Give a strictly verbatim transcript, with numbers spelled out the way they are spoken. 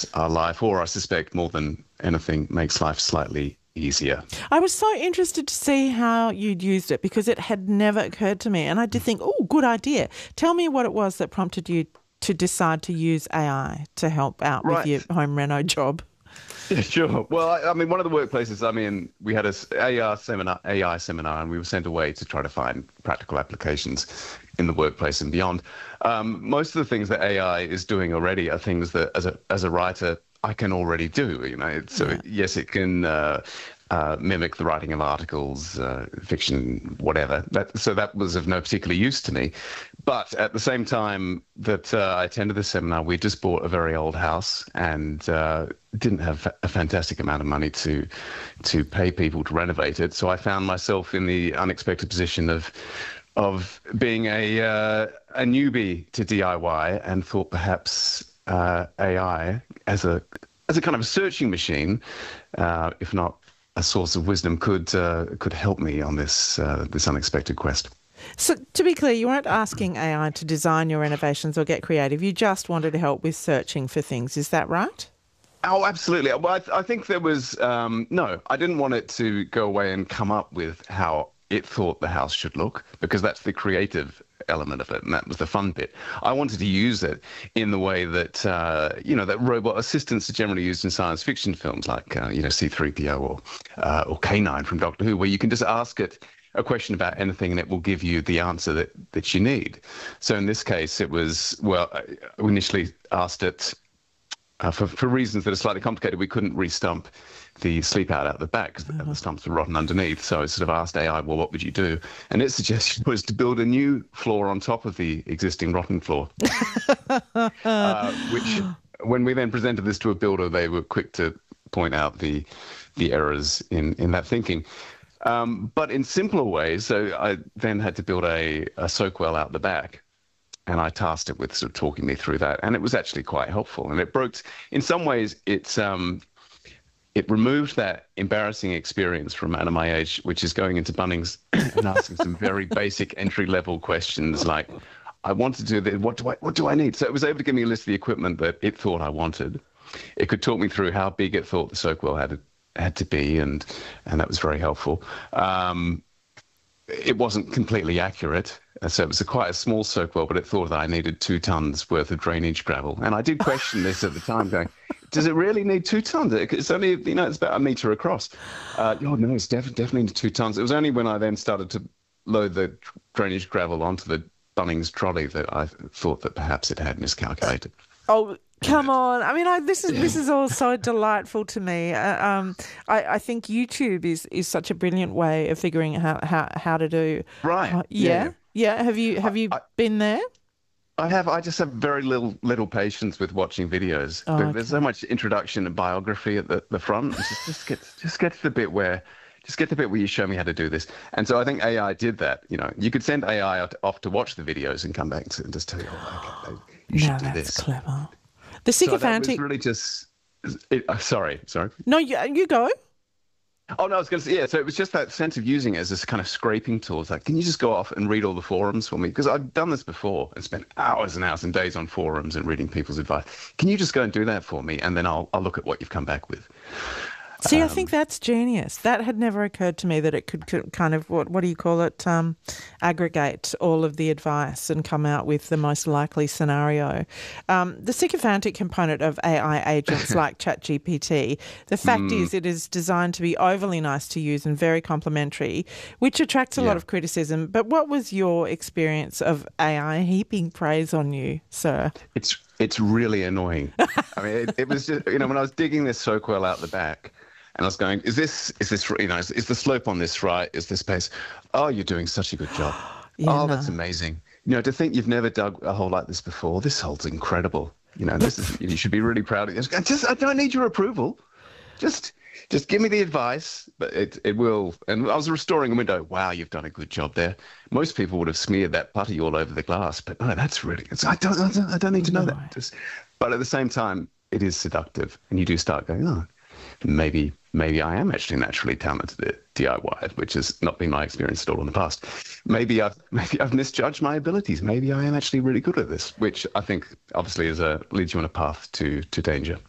our life, or I suspect more than anything, makes life slightly easier. I was so interested to see how you'd used it because it had never occurred to me. And I did think, oh, good idea. Tell me what it was that prompted you to decide to use A I to help out Right. with your home reno job. Yeah, sure. Well, I, I mean, one of the workplaces I'm in, we had a s- A I seminar, A I seminar, and we were sent away to try to find practical applications in the workplace and beyond. Um, most of the things that A I is doing already are things that, as a as a writer, I can already do. You know, It's- so Yeah. yes, it can. Uh, uh, mimic the writing of articles, uh, fiction, whatever. That, so that was of no particular use to me. But at the same time that uh, I attended the seminar, we just bought a very old house and uh, didn't have a fantastic amount of money to to pay people to renovate it. So I found myself in the unexpected position of of being a uh, a newbie to D I Y, and thought perhaps uh, A I as a as a kind of searching machine, uh, if not a source of wisdom, could uh, could help me on this uh, this unexpected quest. So to be clear, you weren't asking A I to design your renovations or get creative. You just wanted to help with searching for things. Is that right? Oh, absolutely. Well, I, th- I think there was um, no. I didn't want it to go away and come up with how it thought the house should look, because that's the creative element of it, and that was the fun bit. I wanted to use it in the way that uh, you know that robot assistants are generally used in science fiction films, like uh, you know C three P O or uh, or K nine from Doctor Who, where you can just ask it a question about anything and it will give you the answer that that you need. So in this case, it was well, I initially asked it. Uh, for, for reasons that are slightly complicated, we couldn't re-stump the sleep out out the back because the stumps were rotten underneath. So I sort of asked A I, well, what would you do? And its suggestion was to build a new floor on top of the existing rotten floor, uh, which when we then presented this to a builder, they were quick to point out the the errors in, in that thinking. Um, but in simpler ways, so I then had to build a, a soak well out the back. And I tasked it with sort of talking me through that, and it was actually quite helpful. And it broke, in some ways, it's um, it removed that embarrassing experience from out of my age, which is going into Bunnings and asking some very basic entry level questions like, I want to do this, what do I what do I need? So it was able to give me a list of the equipment that it thought I wanted. It could talk me through how big it thought the soak well had to, had to be, and and that was very helpful. Um, it wasn't completely accurate. So it was a quite a small soak well, but it thought that I needed two tons worth of drainage gravel. And I did question this at the time, going, does it really need two tons? It's only, you know, it's about a metre across. Uh, oh, no, it's def- definitely two tons. It was only when I then started to load the drainage gravel onto the Bunnings trolley that I thought that perhaps it had miscalculated. Oh, come on. I mean, I, this is this is all so delightful to me. Uh, um, I, I think YouTube is, is such a brilliant way of figuring out how, how, how to do. Right. Uh, yeah. yeah. Yeah. Have you have you I, been there? I have. I just have very little little patience with watching videos. Oh, There- okay. There's so much introduction and biography at the, the front. It's Just, just get just get to the bit where just get to the bit where you show me how to do this. And so I think A I did that. You know, you could send A I out- off to watch the videos and come back to, and just tell you, oh, okay, you should No, do that's this. clever. The So that was sycophantic. really just. It, uh, sorry, sorry. No, you, you go. Oh, no, I was going to say, yeah, so it was just that sense of using it as this kind of scraping tool. It's like, can you just go off and read all the forums for me? Because I've done this before and spent hours and hours and days on forums and reading people's advice. Can you just go and do that for me? And then I'll, I'll look at what you've come back with. See, I think that's genius. That had never occurred to me that it could c- kind of, what what do you call it, um, aggregate all of the advice and come out with the most likely scenario. Um, the sycophantic component of A I agents like ChatGPT, the fact Mm. is it is designed to be overly nice to use and very complimentary, which attracts a Yeah. lot of criticism. But what was your experience of A I heaping praise on you, sir? It's it's really annoying. I mean, it, it was just, you know, when I was digging this soak well out the back, and I was going, is this, is this, you know, is, is the slope on this right? Is this space? Oh, you're doing such a good job. Yeah, oh, no. that's amazing. You know, to think you've never dug a hole like this before, this hole's incredible. You know, this is, you should be really proud of it. I just, I don't need your approval. Just, just give me the advice, but it, it will. And I was restoring a window. Wow, you've done a good job there. Most people would have smeared that putty all over the glass, but no, that's really, it's, I don't, I don't, I don't need to know No. that. Just, but at the same time, it is seductive, and you do start going, oh, maybe, maybe I am actually naturally talented at D I Y, which has not been my experience at all in the past. Maybe I've, maybe I've misjudged my abilities. Maybe I am actually really good at this, which I think obviously is a leads you on a path to to danger.